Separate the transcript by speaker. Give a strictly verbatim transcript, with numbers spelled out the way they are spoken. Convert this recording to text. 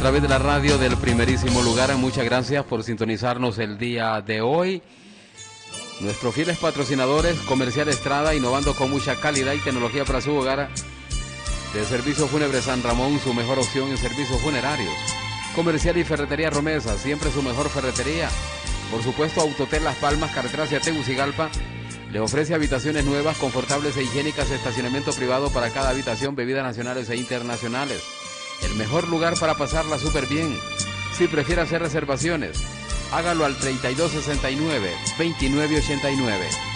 Speaker 1: través de la radio del primerísimo lugar. Muchas gracias por sintonizarnos el día de hoy. Nuestros fieles patrocinadores, Comercial Estrada, innovando con mucha calidad y tecnología para su hogar. De Servicio Fúnebre San Ramón, su mejor opción en servicios funerarios. Comercial y Ferretería Romesa, siempre su mejor ferretería. Por supuesto, Autotel Las Palmas, carretera hacia Tegucigalpa. Le ofrece habitaciones nuevas, confortables e higiénicas, estacionamiento privado para cada habitación, bebidas nacionales e internacionales. El mejor lugar para pasarla súper bien. Si prefiere hacer reservaciones, hágalo al treinta y dos sesenta y nueve, veintinueve ochenta y nueve.